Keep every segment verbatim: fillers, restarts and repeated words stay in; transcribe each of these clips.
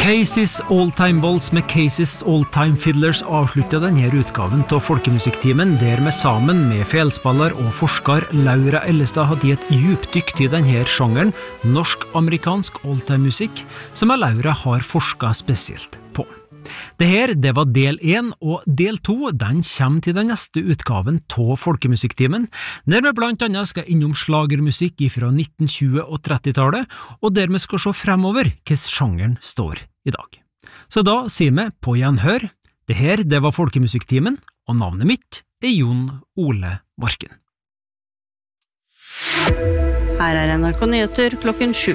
Casey's All Time Waltz med Casey's All Time Fiddlers avsluttet denne utgaven av Folkemusikktimen, der vi sammen med felspiller og forsker Laura Ellestad hadde et djupdykk i denne sjangeren, norsk-amerikansk all-time-musikk, som Laura har forsket spesielt på. Det her, det var del én, og del to, den kommer til den neste utgaven av Folkemusikktimen, der vi blant annet skal innom slagermusikk fra nitten tjue- og trettitallet, og der vi skal se fremover hvordan sjangeren står i dag. Så da sier vi på gjenhør, det her, det var Folkemusikktimen, og navnet mitt er Jon Ole Morken. Her er N R K Nyheter klokken sju.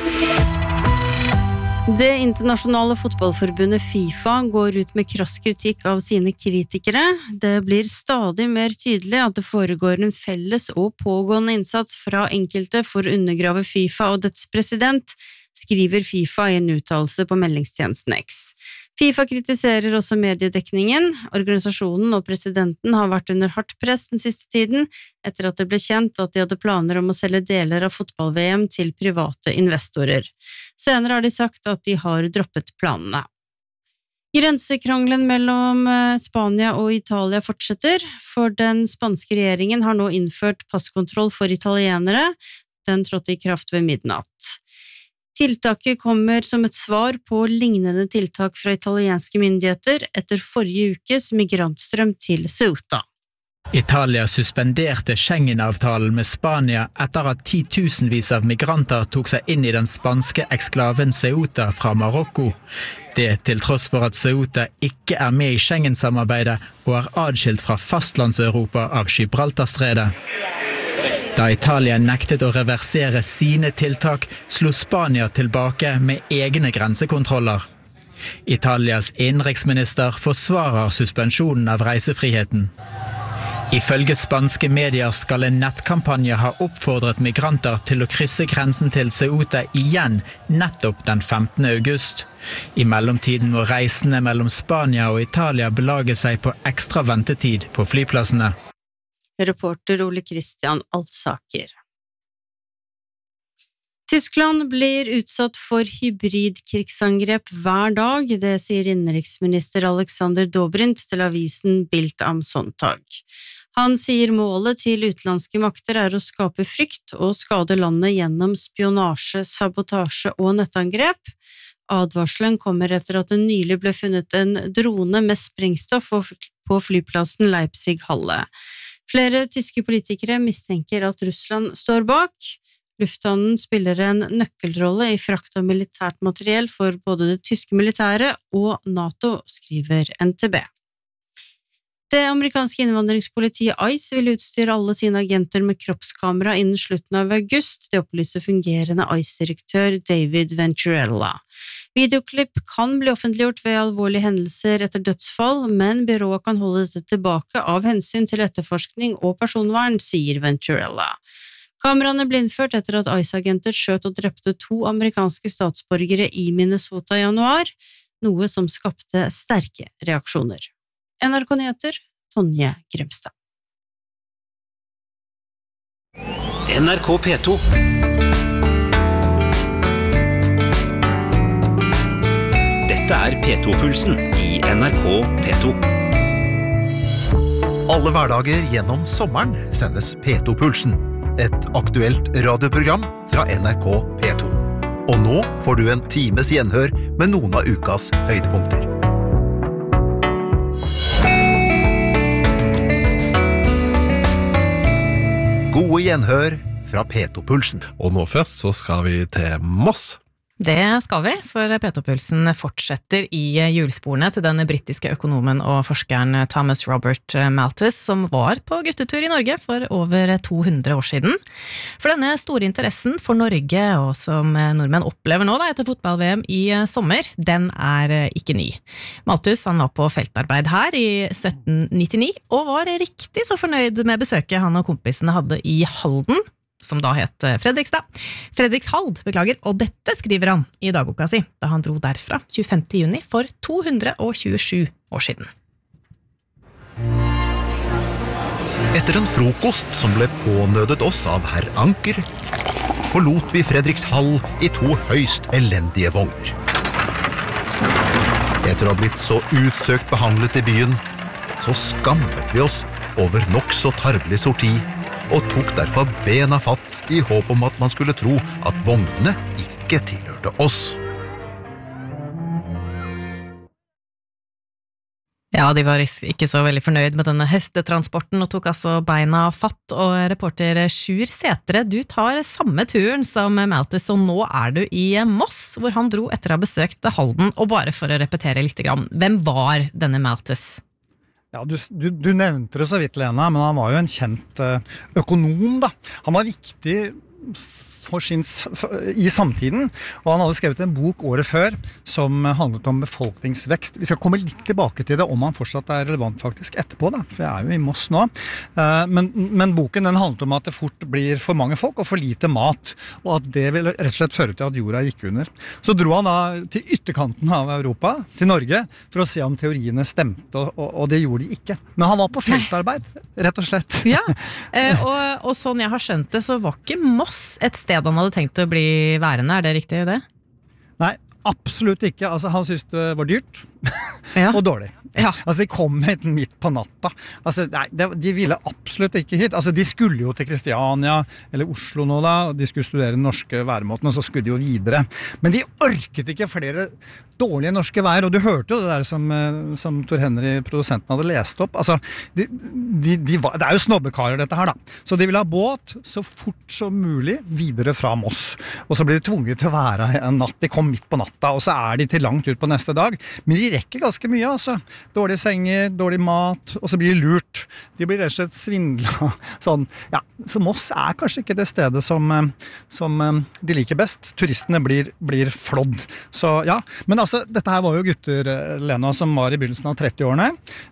Det internasjonale fotballforbundet FIFA går ut med krass kritikk av sine kritikere. Det blir stadig mer tydelig at det foregår en felles og pågående innsats fra enkelte for å undergrave FIFA og dets president, skriver FIFA i en uttalelse på meldingstjenesten X. FIFA kritiserer også mediedekningen. Organisasjonen og presidenten har vært under hardt press den siste tiden, etter at det ble kjent at de hadde planer om å selge deler av fotball-V M til private investorer. Senere har de sagt at de har droppet planene. Grensekrangelen mellom Spania og Italia fortsetter, for den spanske regjeringen har nå innført passkontroll for italienere. Den trådte i kraft ved midnatt. Tiltaket kommer som et svar på lignende tiltak fra italienske myndigheter etter forrige ukes migrantstrøm til Ceuta. Italia suspenderte Schengen-avtalen med Spania etter at titusenvis av migranter tok seg inn i den spanske eksklaven Ceuta fra Marokko. Det til tross for at Ceuta ikke er med i Schengen-samarbeidet og er adskilt fra fastlandseuropa av Gibraltarstredet. Da Italia nektet å reversere sine tiltak, slo Spania tilbake med egne grensekontroller. Italias innenriksminister forsvarer suspensjonen av reisefriheten. Ifølge spanske medier skal en nettkampanje ha oppfordret migranter til å krysse grensen til Ceuta igjen nettopp den femtende august. I mellomtiden må reisende mellom Spania og Italia belage seg på ekstra ventetid på flyplassene. Reporter Ole Christian Altsaker. Tyskland blir utsatt for hybridkrigsangrep hver dag, det sier innenriksminister Alexander Dobrindt til avisen Bild am Sonntag. Han sier målet til utenlandske makter er å skape frykt og skade landet gjennom spionasje, sabotasje og nettangrep. Advarselen kommer etter at det nylig ble funnet en drone med sprengstoff på flyplassen Leipzig-Halle. Flere tyske politikere mistenker at Russland står bak. Lufthavnen spiller en nøkkelrolle i frakt av militært materiell for både det tyske militæret og NATO, skriver N T B. Det amerikanske innvandringspolitiet ICE vil utstyre alle sine agenter med kroppskamera innen slutten av august, det opplyser fungerende ICE-direktør David Venturella. Videoklipp kan bli offentliggjort ved alvorlige hendelser etter dødsfall, men byrået kan holde dette tilbake av hensyn til etterforskning og personvern, sier Venturella. Kameraene ble innført etter at ICE-agenter skjøt og drepte to amerikanske statsborgere i Minnesota i januar, noe som skapte sterke reaksjoner. N R K Nyheter, Tonje Grimstad. N R K P to. Dette er P to-pulsen i N R K P to. Alle hverdager gjennom sommeren sendes P to-pulsen, et aktuelt radioprogram fra N R K P to. Og nå får du en times gjenhør med noen av ukas høydepunkter. Gode gjenhør fra P to-pulsen. Og nå først så skal vi til Moss. Det skal vi, for P to-pulsen fortsetter i hjulsporene til den britiske økonomen og forskeren Thomas Robert Malthus, som var på guttetur i Norge for over to hundre år siden. For denne store interessen for Norge, og som nordmenn opplever nå da, etter fotball-V M i sommer, den er ikke ny. Malthus han var på feltarbeid her i sytten nittini, og var riktig så fornøyd med besøket han og kompisene hadde i Halden, som da het Fredrikstad. Fredrikshald, beklager, og dette skriver han i dagboka si, da han dro derfra tjuefemte juni for to hundre tjuesju år siden. Etter en frokost som ble pånødet oss av herr Anker, forlot vi Fredrikshall i to høyst elendige vogner. Etter å ha blitt så utsøkt behandlet i byen, så skammet vi oss over nok så tarvelig sorti, og tok derfor bena fatt i håp om at man skulle tro at vognene ikke tilhørte oss. Ja, de var ikke så veldig fornøyd med denne hestetransporten og tok altså beina fatt, og reporter Sjur Setre, du tar samme turen som Malthus, og nå er du i Moss, hvor han dro etter å ha besøkt Halden, og bare for å repetere litt grann, hvem var denne Malthus? Ja, du, du, du nevnte det så vidt, Lena, men han var jo en kjent økonom, da. Han var viktig for sin, i samtiden, og han hadde skrevet en bok året før som handlet om befolkningsvekst. Vi skal komme litt tilbake til det, om han fortsatt er relevant faktisk etterpå, da, for jeg er jo i Moss nå. Men, men boken den handlet om at det fort blir for mange folk og for lite mat, og at det vil rett og slett føre til at jorda gikk under. Så dro han da til ytterkanten av Europa, til Norge, for å se om teoriene stemte, og, og, og det gjorde de ikke. Men han var på feltarbeid, rett og slett. Ja, og, og sånn jeg har skjønt det, så var ikke Moss et sted han hadde tenkt å bli værende, er det riktig det? Nei, absolutt ikke. Altså, han syntes det var dyrt ja. og dårlig. Ja. Altså, de kom hit midt på natta. Altså, nei, de ville absolutt ikke hit. Altså, de skulle jo til Kristiania eller Oslo nå da, og de skulle studere den norske væremåten, og så skulle de jo videre. Men de orket ikke flere dårlige norske vær, og du hørte jo det der som, som Tor Henry, produsenten, hadde lest opp. Altså, de, de, de var, det er jo snobbekarer dette her da. Så de ville ha båt så fort som mulig videre fra Moss. Og så blir de tvunget til å være en natt. De kom midt på natta, og så er de til langt ut på neste dag. Men de rekker ganske mye, altså. Dårlige senger, dårlig mat, og så blir de lurt. De blir rett og slett svindla. Sånn, ja. Så Moss er kanskje ikke det stedet som, som de liker best. Turistene blir, blir flådd. Så ja, men altså, dette her var jo gutter, Lena, som var i begynnelsen av trettiårene,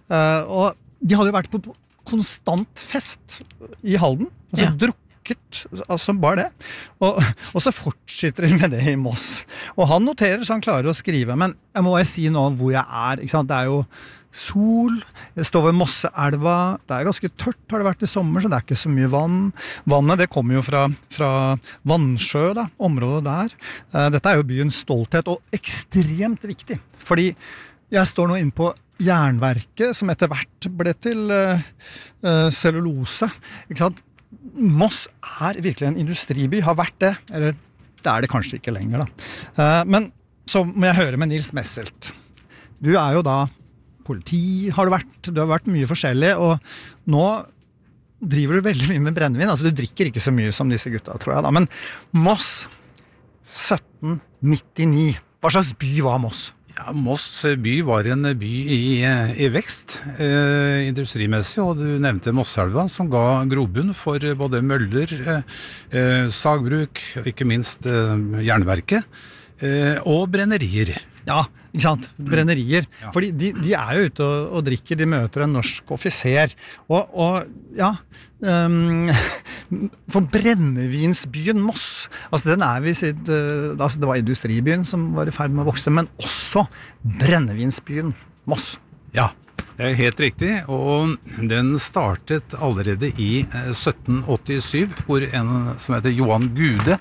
og de hadde jo vært på konstant fest i Halden, altså ja. drukket, altså bare det, og, og så fortsetter de med det i Moss, og han noterer så han klarer å skrive, men jeg må bare si nå hvor jeg er, ikke sant? Det er jo sol, jeg står ved Mosseelva, det er ganske tørt, har det vært i sommer, så det er ikke så mye vann. Vannet, det kommer jo fra, fra Vannsjø, da, området der. Dette er jo byens stolthet, og ekstremt viktig, fordi jeg står nå inne på jernverket, som etter hvert ble til uh, uh, cellulose, ikke sant? Moss er virkelig en industriby, har vært det, eller det er det kanskje ikke lenger da. Uh, men så må jeg høre med Nils Messelt. Du er jo da politi, har det vært, du har vært mye forskjellig, og nå driver du veldig mye med brennevin, altså du drikker ikke så mye som disse gutta, tror jeg da, men Moss, sytten nittini, hva slags by var Moss? Ja, Moss by var en by i, i vekst, eh, industrimessig, og du nevnte Mosselva, som ga grobunn for både møller, eh, sagbruk, ikke minst eh, jernverket, eh, og brennerier. Ja, ikke sant? Brennerier. Ja. Fordi de, de er jo ute og, og drikker, de møter en norsk offiser. Og, og ja, um, for brennevinsbyen Moss, altså den er vi sitt, uh, altså det var industribyen som var i ferd med å vokse, men også brennevinsbyen Moss. Ja, det er helt riktig, og den startet allerede i sytten åttisyv, hvor en som heter Johan Gude,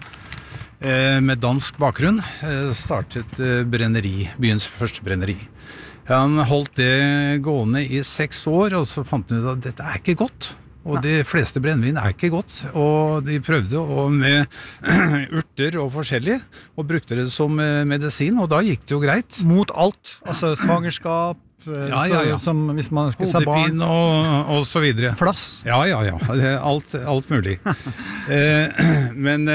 med dansk bakgrunn, startet brenneri, byens første brenneri. Han holdt det gående i seks år, og så fant han ut at dette er ikke godt. Og de fleste brennevin er ikke godt, og de prøvde og med urter og forskjellige, og brukte det som medisin, og da gikk det jo greit. Mot alt, altså svangerskap, ja, ja, ja. Så, som hvis man skulle sa barn. Hodepin og, og så videre. Flass. Ja, ja, ja. Alt, alt mulig. Men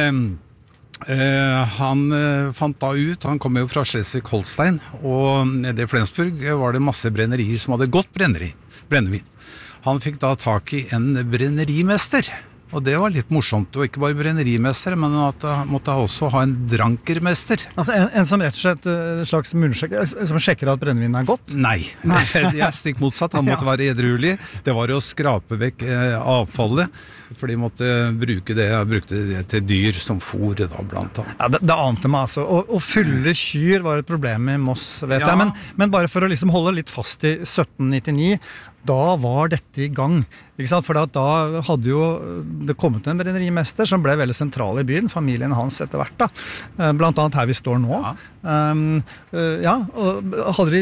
Uh, han uh, fant da ut, han kom jo fra Schleswig-Holstein, og nede i Flensburg var det masse brennerier som hadde godt brenneri, brennevin. Han fikk da tak i en brennerimester, og det var litt morsomt, og ikke bare brennerimester, men at han måtte også ha en drankermester. Altså en, en som rett og slett en slags munnsjekk, som sjekker at brennevin er godt? Nei, det er stikk motsatt, han måtte være edruelig. Det var å skrape vekk eh, avfallet, for de måtte bruke det, brukte det til dyr som fôr da, blant annet. Ja, det, det ante meg altså. Å, å fylle kyr var et problem i Moss, vet ja. jeg, men, men bare for å liksom holde litt fast i sytten nittini, da var dette i gang. Ikke sant? For da hadde jo det kommet en brennerimester som ble veldig sentral i byen, familien hans etter hvert da. Blant annet her vi står nå. Ja, um, uh, ja og hadde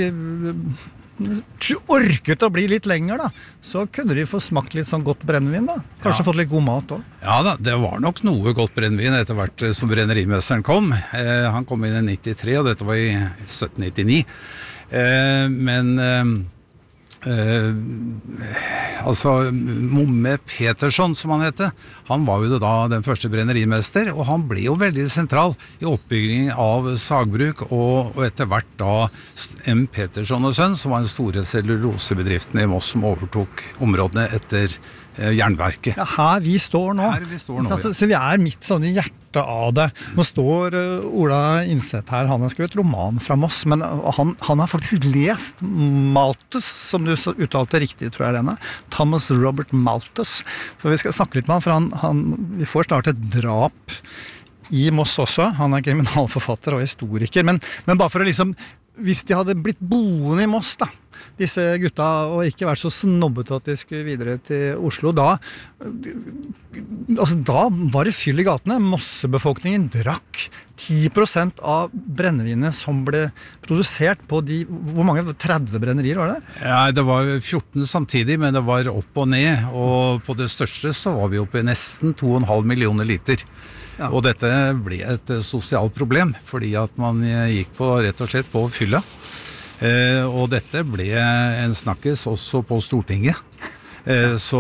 de orket å bli litt lenger da, så kunne de få smakt litt sånn godt brennevin da. Kanskje ja. Fått litt god mat også. Ja da, det var nok noe godt brennevin etter hvert som brennerimesteren kom. Eh, han kom inn i nittitre, og dette var i sytten nittini. Eh, men eh, eh, altså Momme Petersson som han hette, han var jo da den første brennerimester, og han ble jo veldig sentral i oppbyggingen av sagbruk, og, og etter hvert da M. Petersson og Sønn, som var den store cellulosebedriften i Moss som overtok områdene etter eh, jernverket. Ja, her vi står nå. Her vi står nå, ja. Så, så vi er midt sånn i hjertet av det. Nå står uh, Ola Innseth her, han har skrevet roman fra Moss, men han, han har faktisk lest Malthus, som du uttalte riktig, tror jeg denne. Thomas Robert Malthus. Så vi skal snakke litt med han, for han, han, vi får snart et drap i Moss også. Han er kriminalforfatter og historiker, men, men bare for å liksom, hvis de hadde blitt boende i Moss da, disse gutta, og ikke vært så snobbete at de skulle videre til Oslo, da, altså, da var det fyll i gatene. Mossebefolkningen drakk ti prosent av brennevinet som ble produsert på de, hvor mange, tretti brennerier var det? Ja, det var fjorten samtidig, men det var opp og ned, og på det største så var vi oppe i nesten to komma fem millioner liter. Ja. Og dette ble et sosialt problem, fordi at man gikk på, rett og slett på fylla. Eh, og dette ble en snakkes også på Stortinget. Eh, så,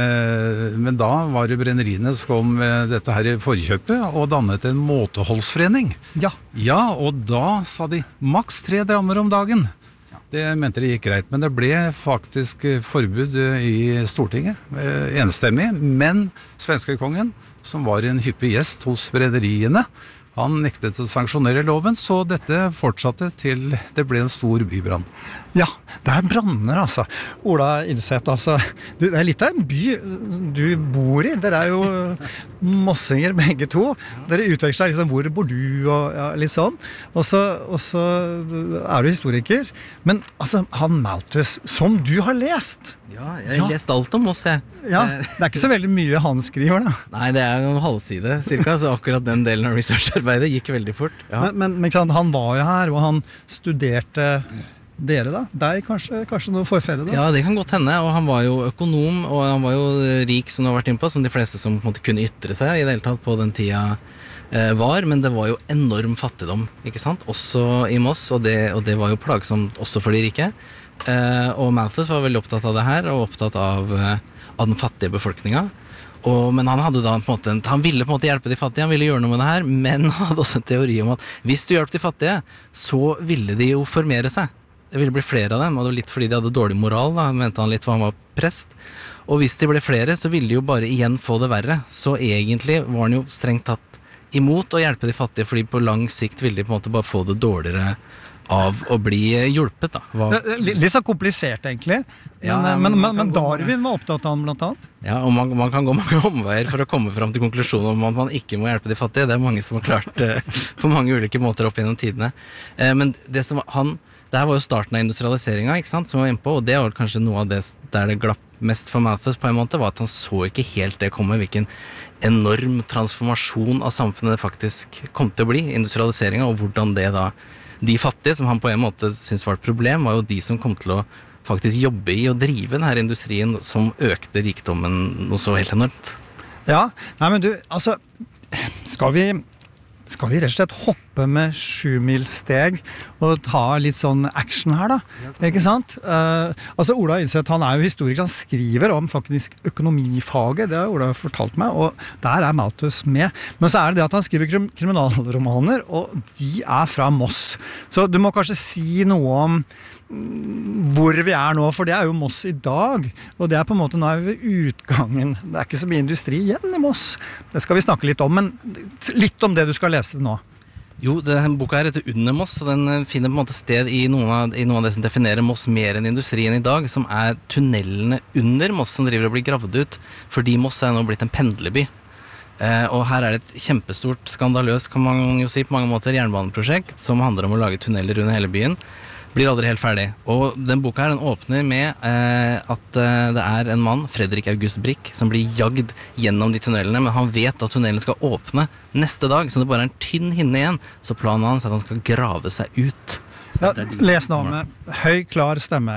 eh, men da var det brenneriene som kom med dette her i forkjøpet og dannet en måteholdsforening. Ja. Ja, og da sa de maks tre drammer om dagen. Det mente de gikk greit, men det ble faktisk forbud i Stortinget, eh, enstemmig. Men svenskekongen, som var en hyppig gjest hos brenneriene, han nektet å sanksjonere loven, så dette fortsatte til det ble en stor bybrann. Ja, det er branner altså. Ola Innseth, altså. Du, det er litt av en by du bor i. Dere er jo mossinger begge to. Dere utveksler liksom, hvor bor du, og ja, litt sånn. Og så, og så er du historiker. Men altså, han Malthus, som du har lest. Ja, jeg har ja. lest alt om Moss, jeg. Ja, det er ikke så veldig mye han skriver da. Nei, det er en halvside, cirka, så akkurat den delen av researcharbeidet gikk veldig fort. Ja. Men, men, men han var jo her, og han studerte dere da? Deg kanskje, kanskje noe forfære da? Ja, det kan godt hende, og han var jo økonom, og han var jo rik, som du har vært inne på, som de fleste som på en måte kunne ytre seg i det hele tatt på den tida eh, var, men det var jo enorm fattigdom, ikke sant? Også i Moss, og det, og det var jo plagsomt også for de rike. Eh, og Malthus var veldig opptatt av det her, og opptatt av, eh, av den fattige befolkninga. Og, men han hadde da på en måte, han ville på en måte hjelpe de fattige, han ville gjøre noe med det her, men han hadde også en teori om at hvis du hjelper de fattige, så ville de jo formere seg. Det ville bli flere av dem, og det var litt fordi de hadde dårlig moral, da, mente han litt, for han var prest. Og hvis de ble flere, så ville de jo bare igjen få det verre. Så egentlig var han jo strengt tatt imot å hjelpe de fattige, fordi på lang sikt ville de på en måte bare få det dårligere av å bli hjulpet, da. Hva... Litt så komplisert, egentlig. Men, ja, men, men, men, men Darwin var opptatt av ham, blant annet. Ja, og man, man kan gå mange omveier for å komme fram til konklusjonen om at man ikke må hjelpe de fattige. Det er mange som har klart uh, på mange ulike måter opp gjennom tidene. Uh, men det som han... Det her var jo starten av industrialiseringen, ikke sant, som vi var inne på, og det var kanskje noe av det der det glapp mest for Malthus på en måte, var at han så ikke helt det komme, hvilken enorm transformasjon av samfunnet det faktisk kom til å bli, industrialiseringen, og hvordan det da, de fattige, som han på en måte syntes var et problem, var jo de som kom til å faktisk jobbe i og drive denne industrien som økte rikdommen noe så helt enormt. Ja, nei men du, altså, skal vi... Skal vi rett og slett hoppe med sjumilssteg og ta litt sånn action her da, ikke sant? Uh, altså Ola Innseth, han er jo historiker, han skriver om faktisk økonomifaget, det har Ola fortalt meg, og der er Malthus med. Men så er det det at han skriver krim kriminalromaner, og de er fra Moss. Så du må kanskje si noe om hvor vi er nå, for det er jo Moss i dag, og det er på en måte, nå er vi ved utgangen, det er ikke så mye industri igjen i Moss, det skal vi snakke litt om, men litt om det du skal lese nå. Jo, denne boka her heter Under Moss, og den finner på en måte sted i noen av, i noen av det som definerer Moss mer enn industrien i dag, som er tunnelene under Moss som driver og blir gravd ut, fordi Moss er nå blitt en pendlerby. Eh, og her er det et kjempestort, skandaløst, kan man jo si på mange måter, jernbaneprosjekt som handler om å lage tunneler under hele byen, Blir aldri helt ferdig. Og den boka her, den åpner med eh, at eh, det er en mann, Fredrik August Brick, som blir jagd gjennom de tunnelene, men han vet at tunnelen skal åpne neste dag, så det bare er en tynn hinne igjen, så planen hans er at han skal grave seg ut. Ja, les nå med høy, klar stemme.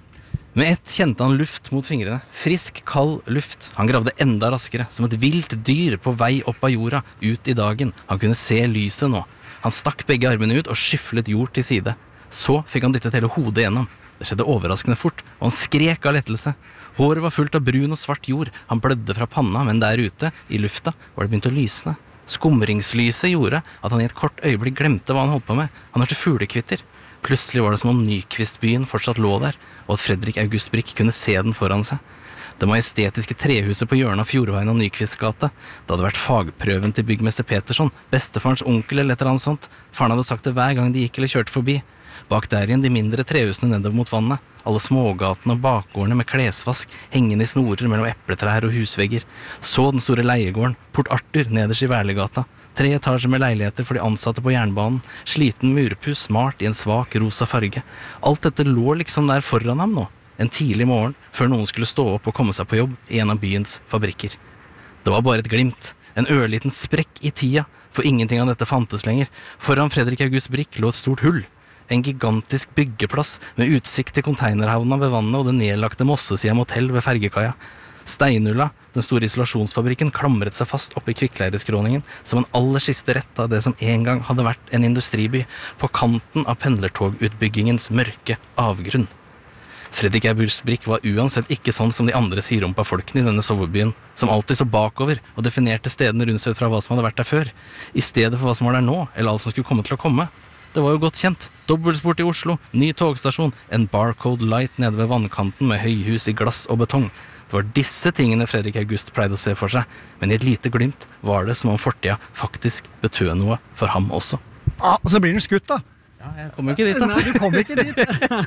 Med ett kjente han luft mot fingrene. Frisk, kald luft. Han gravde enda raskere, som et vilt dyr på vei opp av jorda, ut i dagen. Han kunne se lyset nå. Han stakk begge armene ut og skyfflet jord til side. Så fikk han dyttet hele hodet gjennom. Det skjedde overraskende fort, og han skrek av lettelse. Håret var fullt av brun og svart jord. Han blødde fra panna, men der ute, i lufta, var det begynt å lysne. Skumringslyset gjorde at han i et kort øyeblikk glemte hva han holdt på med. Han hørte fuglekvitter. Plutselig var det som om Nykvistbyen fortsatt lå der, og at Fredrik August Brick kunne se den foran seg. Det majestetiske trehuset på hjørnet av Fjordveien og Nykvistgata. Det hadde vært fagprøven til byggmester Petersson, bestefarens onkel eller et eller annet sånt. Faren hadde sagt det hver gang de gikk eller kjørte forbi. Bak der igjen de mindre trehusene nedover mot vannet. Alle smågatene og bakgårdene med klesvask hengende i snorer mellom epletrær og husvegger. Så den store leiegården, Port Arthur, nederst i Værlegata. Tre etasjer med leiligheter for de ansatte på jernbanen. Sliten murpuss, malt i en svak rosa farge. Alt dette lå liksom der foran ham nå. En tidlig morgen, før noen skulle stå opp og komme seg på jobb i en av byens fabrikker. Det var bare et glimt, en ørliten sprekk i tida, for ingenting av dette fantes lenger. Foran Fredrik August Brick lå et stort hull. En gigantisk byggeplass med utsikt til containerhavna ved vannet og det nedlagte Mossesiem hotell ved fergekaia. Steinulla, den store isolasjonsfabrikken, klamret seg fast oppe i kvikkleireskråningen som en aller siste rett av det som en gang hadde vært en industriby, på kanten av pendlertogutbyggingens mørke avgrunn. Fredrik August Brick var uansett ikke sånn som de andre sirumpa-folkene i denne sovebyen, som alltid så bakover og definerte stedene rundt seg ut fra hva som hadde vært der før, i stedet for hva som var der nå, eller alt som skulle komme til å komme. Det var jo godt kjent. Dobbeltsport i Oslo, ny togstasjon, en barcode light nede ved vannkanten med høyhus i glass og betong. Det var disse tingene Fredrik August pleide å se for seg, men i et lite glimt var det som om fortida faktisk betød noe for ham også. Ja, og så blir den skutt da. Ja, jeg kommer ikke dit da. Nei, du kommer ikke dit.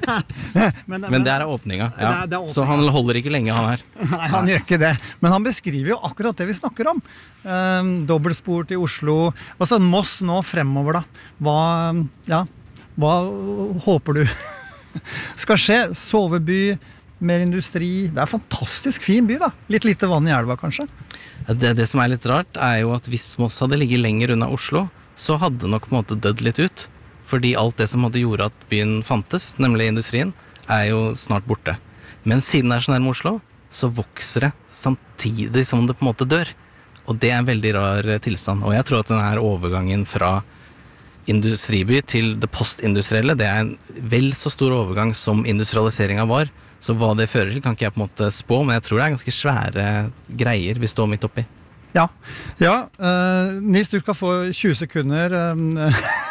men, men, men det er åpninga, ja. Det er, det er åpninga. Så han holder ikke lenge, han her. Nei, han gjør ikke det. Men han beskriver jo akkurat det vi snakker om. Um, dobbeltspor til Oslo. Altså Moss nå fremover da. Hva, ja, hva håper du skal skje? Soveby, mer industri. Det er en fantastisk fin by da. Litt lite vann i elva kanskje. Det, det som er litt rart er jo at hvis Moss hadde ligget lenger unna Oslo, så hadde nok på en måte dødd litt ut. Fordi alt det som hadde gjort at byen fantes, nemlig industrien, er jo snart borte. Men siden det er så nærme Oslo, så vokser det samtidig som det på en måte dør. Og det er en veldig rar tilstand. Og jeg tror at denne overgangen fra industriby til det postindustrielle, det er en vel så stor overgang som industrialiseringen var. Så hva det fører til kan ikke jeg på en måte spå, men jeg tror det er ganske svære greier vi står midt oppi. Ja, ja uh, Nils, du skal få tjue sekunder. Um,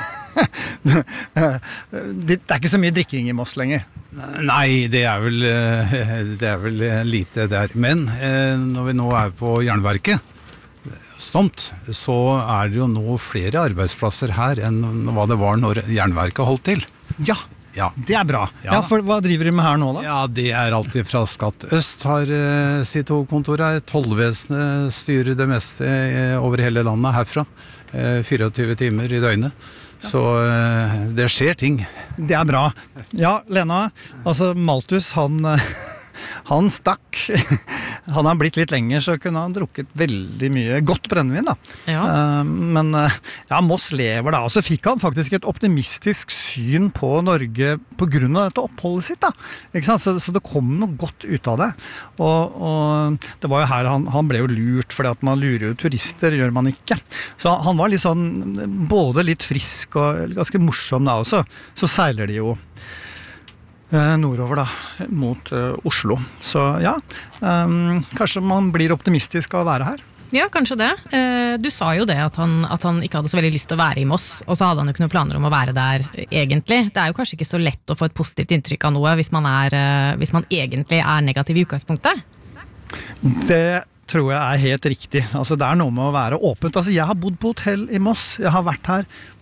det er ikke så mye drikking i Moss lenger. Nei, det er vel, det er vel lite der. Men når vi nå er på jernverket, stomt, så er det jo nå flere arbeidsplasser her enn hva det var når jernverket holdt til. Ja, ja. Det er bra. Ja. Ja, for hva driver de med her nå da? Ja, det er alltid fra Skatt Øst har uh, sitt hovedkontor her. Tollvesenet styrer det meste uh, over hele landet herfra. Uh, fireogtyve timer i døgnet. Så uh, det skjer ting. Det er bra. Ja, Lena, altså Malthus, han, han stakk. Han har blitt litt lenger, så kunne han drukket veldig mye godt brennevin da. Ja. Uh, men uh, ja, Moss lever da. Og så fikk han faktisk et optimistisk syn på Norge på grunn av dette oppholdet sitt da. Ikke sant? Så, så det kom noe godt ut av det. Og, og det var jo her, han, han ble jo lurt, fordi at man lurer jo turister, gjør man ikke. Så han var litt sånn, både litt frisk og ganske morsom da også. Så seiler de jo nordover da, mot uh, Oslo. Så ja, um, kanskje man blir optimistisk av å være her. Ja, kanskje det. Uh, du sa jo det at han, at han ikke hadde så veldig lyst til å være i Moss, og så hadde han jo ikke noen planer om å være der egentlig. Det er jo kanskje ikke så lett å få et positivt inntrykk av noe hvis man, er, uh, hvis man egentlig er negativ i utgangspunktet. Det tror jeg er helt riktig. Altså, det er noe med å være åpent. Altså, jeg har bodd på hotell i Moss. Jeg har vært her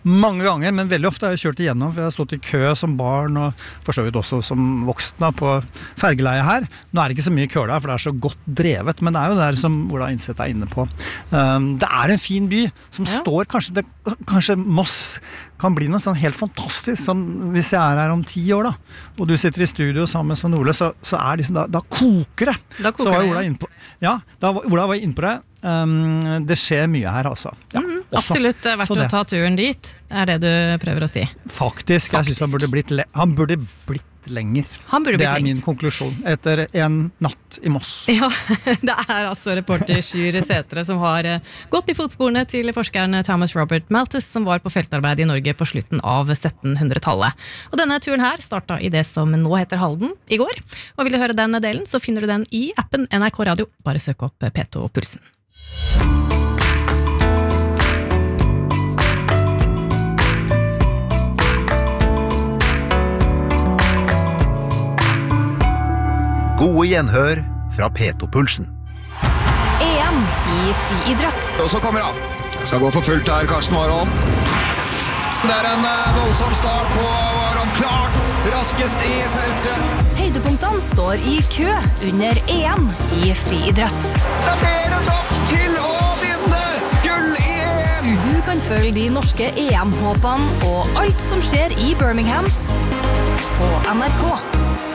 mange ganger, men veldig ofte har jeg kjørt igjennom, for jeg har stått i kø som barn, og for så vidt også som voksne på fergeleiet her. Nå er det ikke så mye kø der, for det er så godt drevet, men det er jo der som Ola Innseth er inne på. Um, det er en fin by som ja. står, kanskje, det, kanskje Moss kan bli noe sånn helt fantastisk, som hvis jeg er her om ti år da, og du sitter i studio sammen med Svein Ole, så, så er liksom, da, da koker det. Da koker så var det, Ola inne på, ja, da var Ola var inne på det. Um, det skjer mye her altså. Ja, mm, absolutt verdt å ta turen dit, er det du prøver å si. Faktisk, Faktisk. jeg synes han burde blitt, le- han burde blitt lenger. Han burde det blitt er lenger. min konklusjon, etter en natt i Moss. Ja, det er altså reporter Sjur Sætre som har gått i fotsporene til forskeren Thomas Robert Malthus, som var på feltarbeid i Norge på slutten av syttenhundretallet. Og denne turen her startet i det som nå heter Halden i går. Og vil du høre den delen, så finner du den i appen N R K Radio. Bare søk opp P to Pulsen. Gode gjenhør fra P to Pulsen. E M i friidrett. Og så kommer han. Skal gå for fullt her, Karsten Warholm. Det er en voldsom start på Warholm. Klart raskest i feltet. Høydepunktene står i kø under E M i friidrett. Det er mer enn nok til å vinne gull i E M. Du kan følge de norske E M-håpene og alt som skjer i Birmingham på N R K.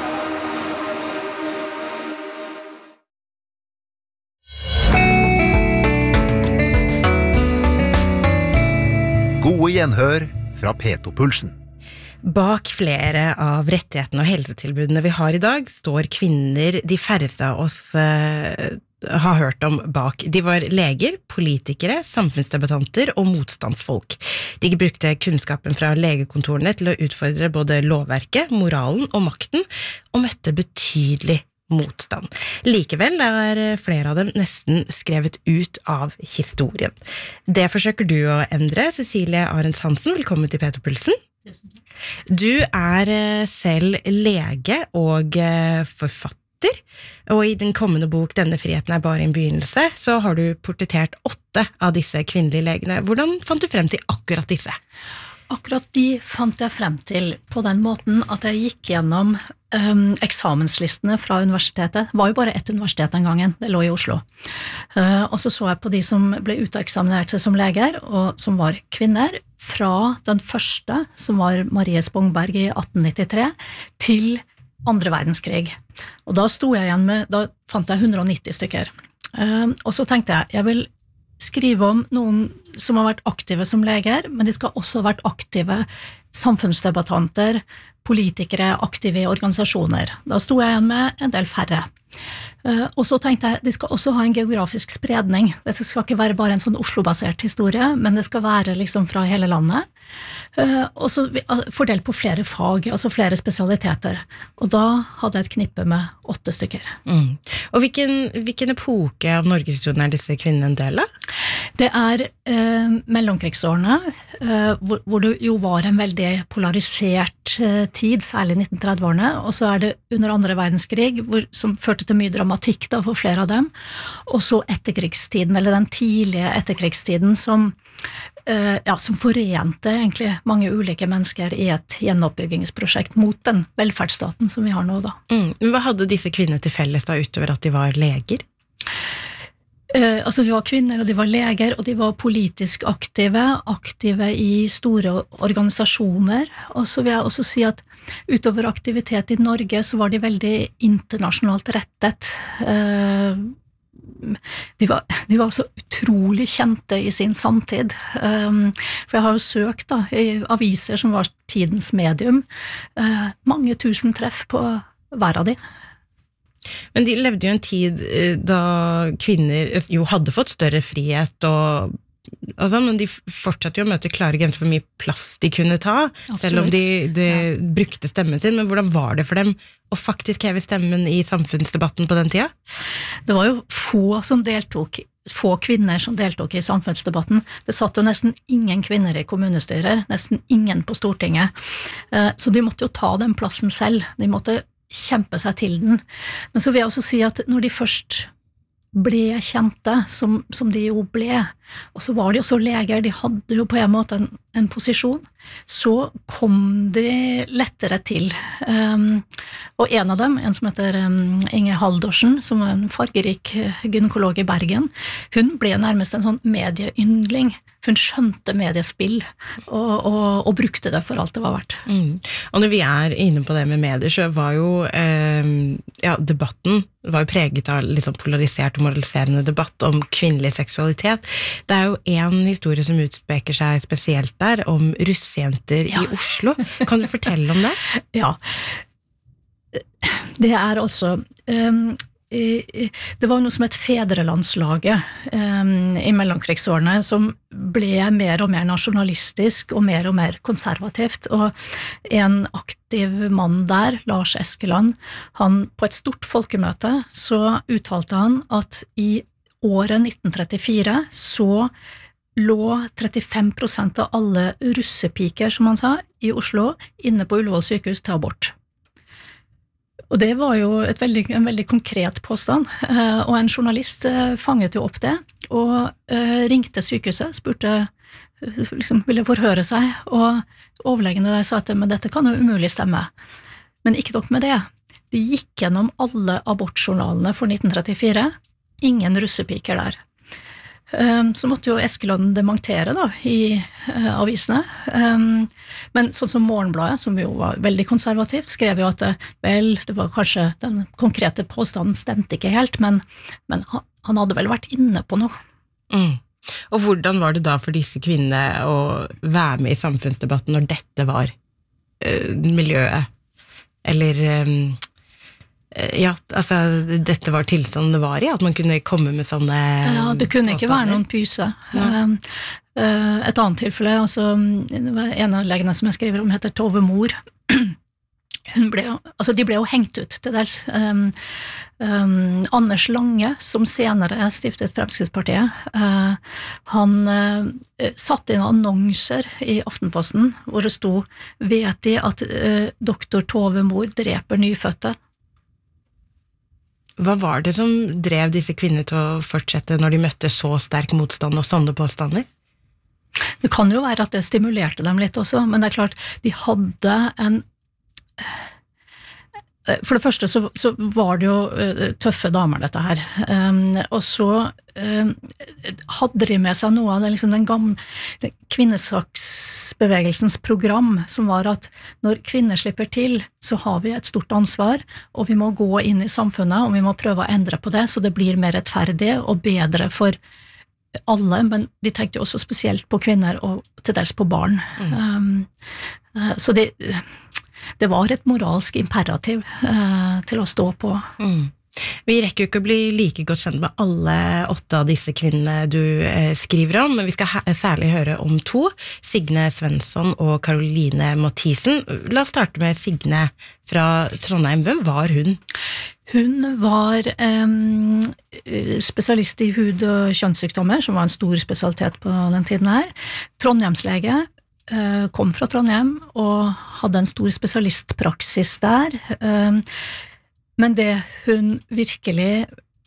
Gode gjenhør fra P to Pulsen. Bak flere av rettighetene og helsetilbudene vi har i dag, står kvinner de færreste av oss eh, har hørt om bak. De var leger, politikere, samfunnsdebattanter og motstandsfolk. De brukte kunnskapen fra legekontorene til å utfordre både lovverket, moralen og makten, og møtte betydelig motstand. Likevel er flere av dem nesten skrevet ut av historien. Det forsøker du å endre, Cecilie Arens Hansen. Velkommen til P to Pulsen. Du er selv lege og forfatter, og i din kommende bok «Denne friheten er bare en begynnelse», så har du portrettert åtte av disse kvinnelige legene. Hvordan fant du frem til akkurat disse? Akkurat de fant jeg frem til på den måten at jeg gikk gjennom um, eksamenslistene fra universitetet. Det var jo bare ett universitet den gangen, det lå i Oslo. Uh, og så så jeg på de som ble uteksaminerte som leger, og som var kvinner, fra den første, som var Marie Spongberg i atten nittitre, til andre verdenskrig. Og da sto jeg igjen med, da fant jeg hundre og nitti stykker. Uh, og så tenkte jeg, jeg vil skrive om noen som har vært aktive som leger, men de skal også ha vært aktive samfunnsdebattanter, politikere, aktive i organisasjoner. Da sto jeg igjen med en del færre. Og så tenkte jeg, de skal også ha en geografisk spredning. Det skal ikke være bare en sånn Oslo-basert historie, men det skal være liksom fra hele landet. Og så fordelt på flere fag, altså flere spesialiteter. Og da hadde jeg et knippe med åtte stykker. Mm. Og hvilken, hvilken epoke av Norgeshistorien er disse kvinnene en del av? Det er eh, mellomkrigsårene, eh, hvor, hvor det jo var en veldig polarisert eh, tid, særlig nitten-trettiårene, og så er det under andre verdenskrig, hvor, som førte til mye dramatikk da, for flere av dem, og så etterkrigstiden, eller den tidlige etterkrigstiden, som, eh, ja, som forente egentlig mange ulike mennesker i et gjenoppbyggingsprosjekt mot den velferdsstaten som vi har nå da. Mm. Men hva hadde disse kvinnene til felles da, utover at de var leger? Eh, altså de var kvinner, og de var leger, og de var politisk aktive, aktive i store organisasjoner, og så vil jeg også si at utover aktivitet i Norge så var de veldig internasjonalt rettet. Eh, de var, de var så utrolig kjente i sin samtid. Eh, for jeg har jo søkt da, i aviser som var tidens medium, eh, mange tusen treff på hver av de. Men de levde jo en tid da kvinner jo hadde fått større frihet, og, og sånn, men de fortsatte jo å møte klare grenser for hvor mye plass de kunne ta, Absolutt. Selv om de, de ja. brukte stemmen sin. Men hvordan var det for dem å faktisk heve stemmen i samfunnsdebatten på den tida? Det var jo få som deltok få kvinner som deltok i samfunnsdebatten. Det satt jo nesten ingen kvinner i kommunestyrer, nesten ingen på Stortinget. Så de måtte jo ta den plassen selv. De måtte kjempe seg til den. Men så vil jeg også si at når de først ble kjente, som, som de jo ble, og så var de også leger, de hadde jo på en måte en, en posisjon, så kom de lettere til. Um, og en av dem, en som heter um, Inge Haldorsen, som var en fargerik gynekolog i Bergen, hun ble nærmest en sånn medieyndling. Hun skjønte mediespill og, og, og brukte det for alt det var verdt. Mm. Og når vi er inne på det med medier, så var jo eh, ja, debatten var jo preget av litt sånn polarisert og moraliserende debatt om kvinnelig seksualitet. Det er jo en historie som utspeker seg spesielt der, om russejenter ja. I Oslo. Kan du fortelle om det? Ja. Det er altså... Um, det var noe som et fedrelandslaget um, i mellomkrigsårene som ble mer og mer nasjonalistisk og mer og mer konservativt, og en aktiv mann der, Lars Eskeland, han på et stort folkemøte så uttalte han at i året nitten trettifire så lå trettifem prosent av alle russepiker, som han sa, i Oslo inne på Ullevål sykehus til abort. Og det var jo et veldig, en veldig konkret påstand, og en journalist fanget jo opp det, og ringte sykehuset, spurte, liksom ville forhøre seg, og overlegene der sa at men dette kan jo umulig stemme. Men ikke nok med det. De gikk gjennom alle abortjournalene for nitten trettifire, ingen russepiker der. Så måtte jo Eskeland dementere da, i uh, avisene. Um, men sånn som Morgenbladet, som jo var veldig konservativt, skrev jo at vel, det var kanskje den konkrete påstanden stemte ikke helt, men, men han, han hadde vel vært inne på noe. Mm. Og hvordan var det da for disse kvinnene å være med i samfunnsdebatten når dette var uh, miljøet? Eller... Um Ja, altså, dette var tilstanden det var i, at man kunne komme med sånne... Ja, det kunne ikke være noen pyse. Ja. Et annet tilfelle, altså, en av legene som jeg skriver om heter Tove Mor. Hun ble, altså, de ble jo hengt ut til dels. Um, um, Anders Lange, som senere stiftet Fremskrittspartiet, uh, han uh, satte inn annonser i Aftenposten, hvor det sto, vet de at uh, doktor Tove Mor dreper nyfødte? Hva var det som drev disse kvinnene til å fortsette når de møtte så sterk motstand og sånne påstander? Det kan jo være at det stimulerte dem litt også, men det er klart, de hadde en... For det første så, så var det jo uh, tøffe damer dette her, um, og så um, hadde de med seg noe av det, liksom den gamle kvinnesaksbevegelsens program, som var at når kvinner slipper til, så har vi et stort ansvar, og vi må gå inn i samfunnet, og vi må prøve å endre på det, så det blir mer rettferdig og bedre for alle, men de tenkte jo også spesielt på kvinner og til dels på barn. Mm. Um, uh, så det... Det var et moralsk imperativ eh, til å stå på. Mm. Vi rekker jo ikke å bli like godt kjent med alle åtte av disse kvinnene du eh, skriver om, men vi skal særlig høre om to, Signe Svensson og Caroline Mathisen. La oss starte med Signe fra Trondheim. Hvem var hun? Hun var eh, spesialist i hud- og kjønnssykdommer, som var en stor spesialitet på den tiden her. Trondheimslege. Kom fra Trondheim og hadde en stor spesialistpraksis der, men det hun virkelig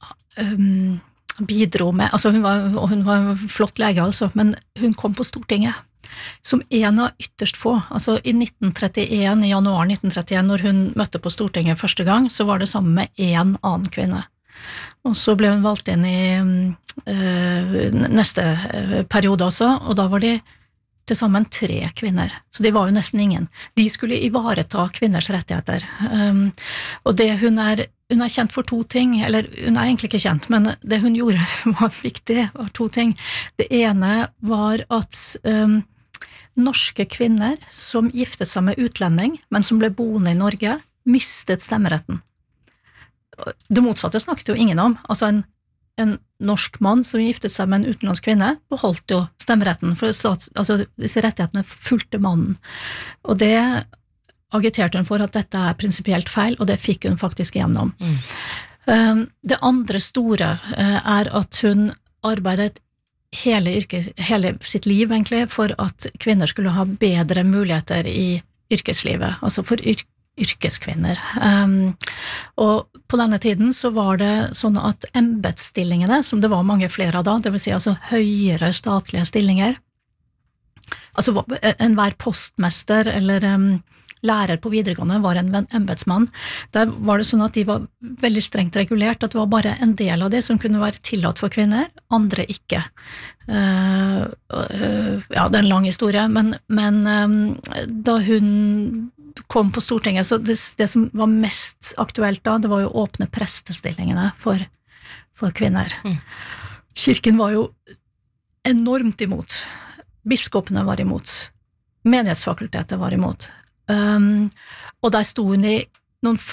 bidro med, altså hun var, og hun var en flott lege altså, men hun kom på Stortinget som en av ytterst få, altså i nitten trettien, i januar nitten trettien, når hun møtte på Stortinget første gang, så var det sammen med en annen kvinne. Og så ble hun valgt inn i uh, neste periode også, og da var de til sammen tre kvinner, så de var jo nesten ingen. De skulle ivareta kvinners rettigheter. Um, og det hun er, hun er kjent for to ting, eller hun er egentlig ikke kjent, men det hun gjorde som var viktig var to ting. Det ene var at um, norske kvinner som giftet seg med utlending, men som ble boende i Norge, mistet stemmeretten. Det motsatte snakket jo ingen om. Altså en En norsk mann som giftet seg med en utenlandsk kvinne, beholdt jo stemmeretten, for stats, altså, disse rettighetene fulgte mannen. Og det agiterte hun for at dette er prinsipielt feil, og det fikk hun faktisk igjennom. Mm. Det andre store er at hun arbeidet hele, yrke, hele sitt liv egentlig for at kvinner skulle ha bedre muligheter i yrkeslivet, altså for yrk, yrkeskvinner. Um, og på denne tiden så var det sånn at embetsstillingene, som det var mange flere av da, det vil si altså høyere statlige stillinger, altså enhver postmester eller um, lærer på videregående var en embetsmann. Der var det sånn at de var veldig strengt regulert, at det var bare en del av det som kunne være tillatt for kvinner, andre ikke. Uh, uh, ja, det er en lang historie, men, men um, da hun kom på Stortinget, så det, det som var mest aktuelt da, det var jo å åpne prestestillingene for, for kvinner. Mm. Kirken var jo enormt imot. Biskopene var imot. Menighetsfakultetet var imot. Um, og der sto hun i noen f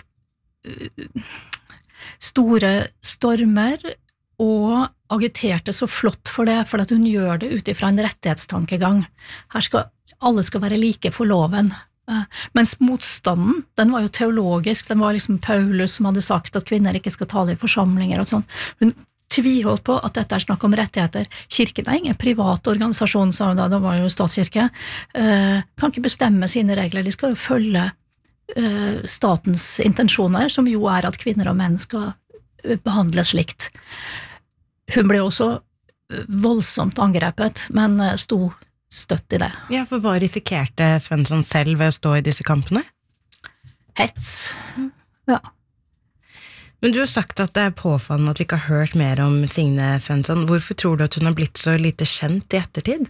store stormer og agiterte så flott for det, for at hun gjør det ut ifra en rettighetstankegang. Her skal, alle skal være like for loven. Uh, mens motstanden, den var jo teologisk, den var liksom Paulus som hadde sagt at kvinner ikke skal tale i forsamlinger og sånn. Hun tviholdt på at dette er snakk om rettigheter. Kirken er ingen privat organisasjon, sa hun da, det var jo statskirke, uh, kan ikke bestemme sine regler, de skal jo følge uh, statens intensjoner, som jo er at kvinner og menn skal behandles likt. Hun ble også voldsomt angrepet, men uh, sto støtt i det. Ja, for hva risikerte Svensson selv ved å stå i disse kampene? Hets. Ja. Men du har sagt at det er påfallende at vi ikke har hørt mer om Signe Svensson. Hvorfor tror du at hun har blitt så lite kjent i ettertid?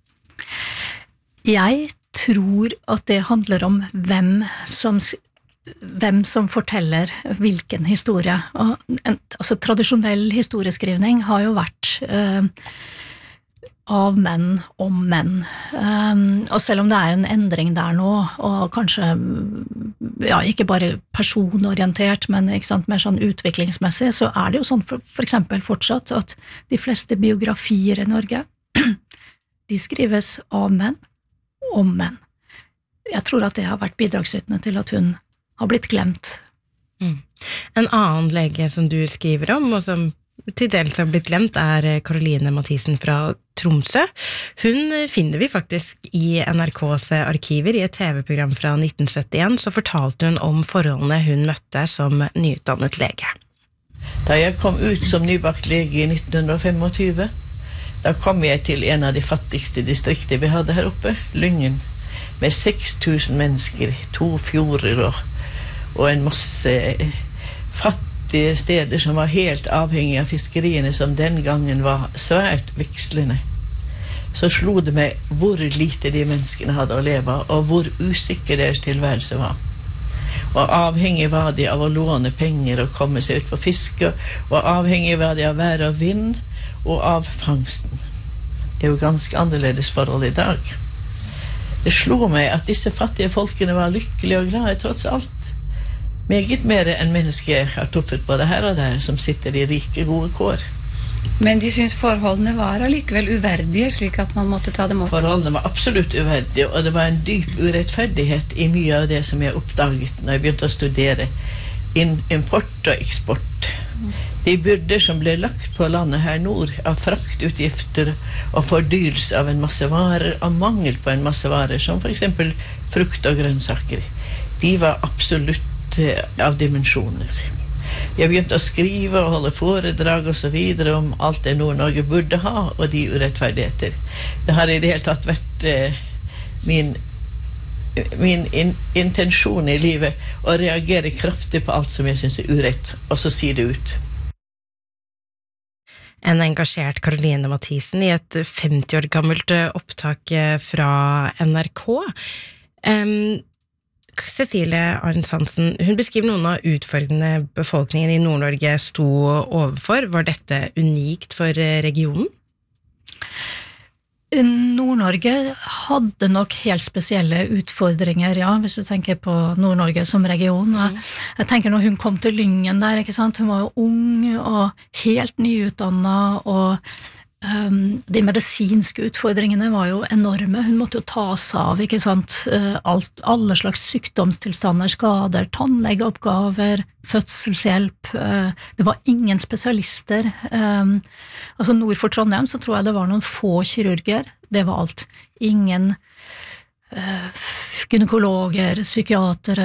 Jeg tror at det handler om hvem som, hvem som forteller hvilken historie. Og en, altså, tradisjonell historieskrivning har jo vært eh, av menn om menn. Um, og selv om det er en endring der nå, og kanskje ja, ikke bare personorientert, men ikke sant, mer sånn utviklingsmessig, så er det jo sånn for, for eksempel fortsatt at de fleste biografier i Norge, de skrives av menn, om menn. Jeg tror at det har vært bidragsytende til at hun har blitt glemt. Mm. En annen lege som du skriver om, og som til dels har blitt glemt, er Caroline Mathisen fra Tromsø. Hun finner vi faktisk i N R K's arkiver. I et T V-program fra nitten syttien så fortalte hun om forholdene hun møtte som nyutdannet lege. Da jeg kom ut som nybakt lege i nitten tjuefem, da kom jeg til en av de fattigste distrikter vi hadde her oppe, Lyngen, med seks tusen mennesker, to fjorder og, og en masse fattige steder som var helt avhengige av fiskeriene, som den gangen var svært vekslende. Så slo det meg hvor lite de menneskene hadde å leve av, og hvor usikker deres tilværelse var. Og avhengig var de av å låne penger og komme seg ut på fiske, og avhengig var de av vær og vind og av fangsten. Det er jo ganske annerledes forhold i dag. Det slo meg at disse fattige folkene var lykkelige og glade tross alt. Meget mer enn mennesker har truffet både her og der, som sitter i rike, gode kår. Men de synes forholdene var allikevel uverdige, slik at man måtte ta dem opp? Forholdene var absolutt uverdige, og det var en dyp urettferdighet i mye av det som jeg oppdaget når jeg begynte å studere import og eksport. De byrder som ble lagt på landet her nord, av fraktutgifter og fordyrelse av en masse varer, og mangel på en masse varer, som for eksempel frukt og grønnsaker, de var absolutt av dimensjoner. Jeg begynte å skrive og holde foredrag og så videre om alt det Nord-Norge burde ha, og de urettferdigheter. Det har i det hele tatt vært eh, min, min in, intensjon i livet å reagere kraftig på alt som jeg synes er urett, og så si det ut. En engasjert Caroline Mathisen i et femti år gammelt opptak fra N R K. Um, Cecilie Arns Hansen, hun beskriver noen av utfordringene befolkningen i Nord-Norge sto overfor. Var dette unikt for regionen? Nord-Norge hadde nok helt spesielle utfordringer, ja, hvis du tenker på Nord-Norge som region. Jeg tenker når hun kom til Lyngen der, ikke sant? Hun var jo ung og helt nyutdannet, og Um, de medisinske utfordringene var jo enorme. Hun måtte jo ta seg av, ikke sant? Uh, alt, alle slags sykdomstilstander, skader, tannlegeoppgaver, fødselshjelp. Uh, det var ingen spesialister. Um, altså nord for Trondheim så tror jeg det var noen få kirurger. Det var alt. Ingen gynekologer, psykiatere,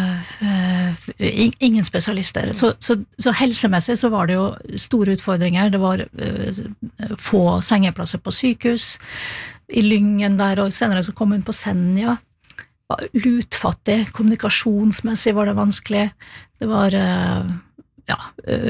ingen spesialister. Så, så, så helsemessig så var det jo store utfordringer. Det var få sengeplasser på sykehus, i Lyngen der, og senere så kom hun på Senja. Lutfattig, kommunikasjonsmessig var det vanskelig. Det var, ja...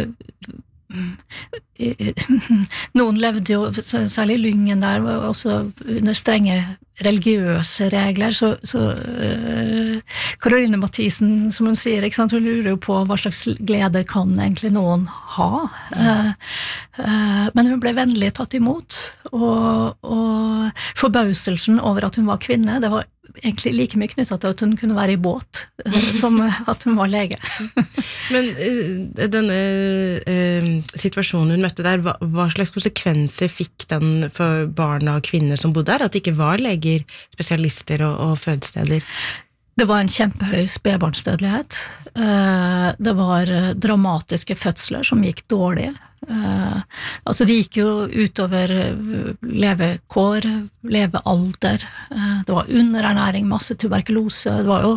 Noen levde jo, særlig i Lyngen der, også under strenge religiøse regler, så, så uh, Caroline Mathisen, som hun sier, ikke sant, hun lurer jo på hva slags gleder kan egentlig noen ha. Uh, uh, men hun ble vennlig tatt imot, og, og forbauselsen over at hun var kvinne, det var egentlig like mye knyttet til at hun kunne være i båt, uh, som at hun var lege. Men uh, denne uh, situasjonen hun møtte der, hva, hva slags konsekvenser fikk den for barn og kvinner som bodde der, at det ikke var leger, spesialister og, og fødesteder? Det var en kjempehøy spedbarnsdødelighet. Det var dramatiske fødsler som gikk dårlig. Altså det gikk jo utover levekår, levealder. Det var underernæring, masse tuberkulose. Det var jo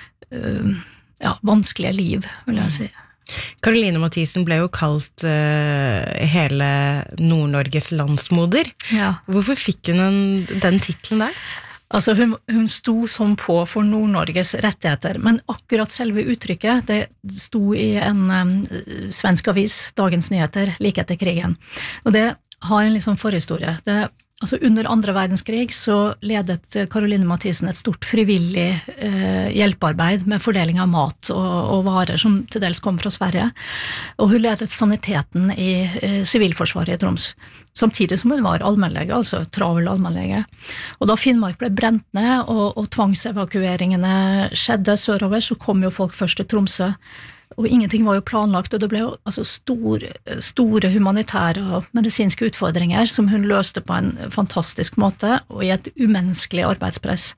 ja, vanskelige liv, vil jeg si. Caroline Mathisen ble jo kalt uh, hele Nord-Norges landsmoder. Ja. Hvorfor fikk hun en, den titlen der? Altså hun, hun sto som på for Nord-Norges rettigheter, men akkurat selve uttrykket, det sto i en um, svensk avis, Dagens Nyheter, like etter krigen. Og det har en liksom forhistorie. Det Altså under andre verdenskrig så ledet Caroline Mathisen et stort frivillig eh, hjelpearbeid med fordeling av mat og, og varer som til dels kom fra Sverige. Og hun ledet saniteten i eh, Sivilforsvaret i Troms, samtidig som hun var allmennlege, altså travel allmennlege. Og da Finnmark ble brent ned og, og tvangsevakueringene skjedde sørover, så kom jo folk først til Tromsø. Og ingenting var jo planlagt, og det ble jo altså store, store humanitære og medisinske utfordringer som hun løste på en fantastisk måte, og i et umenneskelig arbeidspress.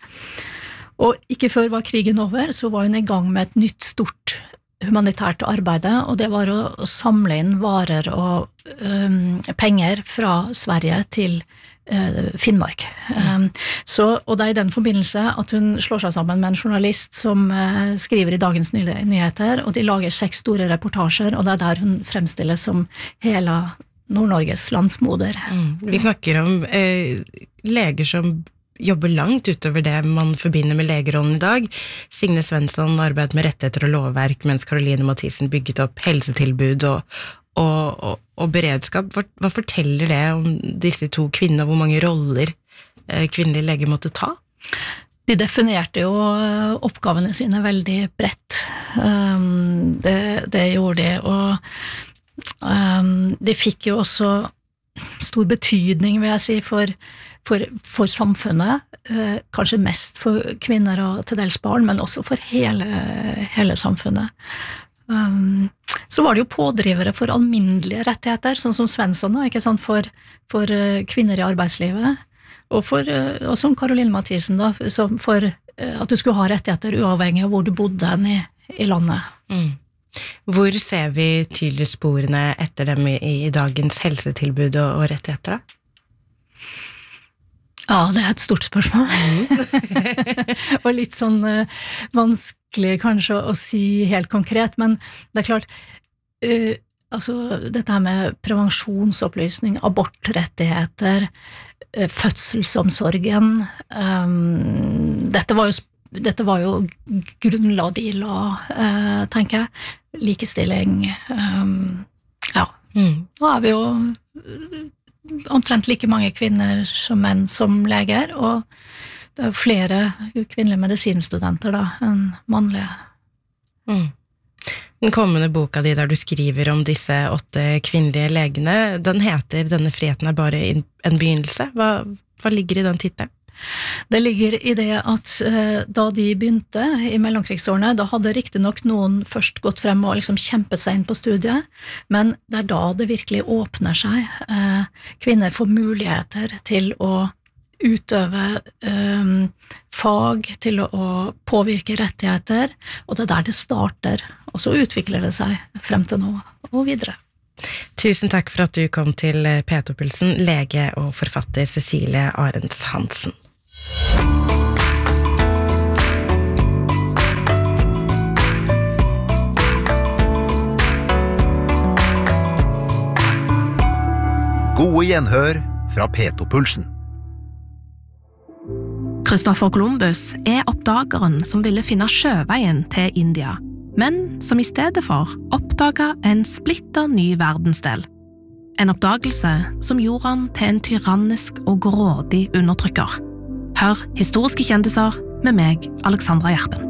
Og ikke før var krigen over, så var hun i gang med et nytt stort humanitært arbeid, og det var å, å samle inn varer og um, penger fra Sverige til Finnmark. Um, så, og det er i den forbindelse at hun slår seg sammen med en journalist som uh, skriver i Dagens Nyheter, og de lager seks store reportasjer, og det er der hun fremstilles som hele Nord-Norges landsmoder. Mm. Vi snakker om eh, leger som jobber langt utover det man forbinder med legerollen i dag. Signe Svensson arbeidet med rettigheter og lovverk, mens Caroline Mathisen bygget opp helsetilbud og Og, og, og beredskap. Hva, hva forteller det om disse to kvinnene, hvor mange roller eh, kvinnelige leger måtte ta? De definerte jo oppgavene sine veldig bredt. Um, det, det gjorde de, og um, de fikk jo også stor betydning, vil jeg si, for, for, for samfunnet. Uh, kanskje mest for kvinner og til dels barn, men også for hele, hele samfunnet. Um, så var det jo pådrivere for alminnelige rettigheter, sånn som Svensson, ikke sant, for, for uh, kvinner i arbeidslivet, og, for, uh, og som Caroline Mathisen, da, som for uh, at du skulle ha rettigheter uavhengig av hvor du bodde i, i landet. Mm. Hvor ser vi tydelig sporene etter dem i, i dagens helsetilbud og, og rettigheter, da? Ja, det er et stort spørsmål. Og litt sånn uh, vanskelig kanskje å si helt konkret, men det er klart, uh, altså dette her med prevensjonsopplysning, abortrettigheter, uh, fødselsomsorgen, um, dette var jo, dette var jo grunnlag de la, uh, tenker jeg, likestilling, um, ja, mm. Nå er vi jo omtrent like mange kvinner som menn som leger, og det er flere kvinnelige medisinstudenter da, enn mannlige. Mm. Den kommende boka di der du skriver om disse åtte kvinnelige legene, den heter «Denne friheten er bare en begynnelse». Hva, hva ligger i den titelen? Det ligger i det at eh, da de begynte i mellomkrigsårene, da hadde riktig nok noen først gått frem og liksom kjempet seg inn på studiet, men det er da det virkelig åpner seg. Eh, kvinner får muligheter til å utøve eh, fag, til å, å påvirke rettigheter, og det er der det starter, og så utvikler det seg frem til nå og videre. Tusen takk for at du kom til P to-pulsen, lege og forfatter Cecilie Arends Hansen. Gode gjenhør fra P to-pulsen. Christopher Columbus er oppdageren som ville finne sjøveien til India, men som i stedet for oppdaget en splitter ny verdensdel. En oppdagelse som gjorde han til en tyrannisk og grådig undertrykker. Hør historiske kjendiser med meg, Alexandra Gjerpen.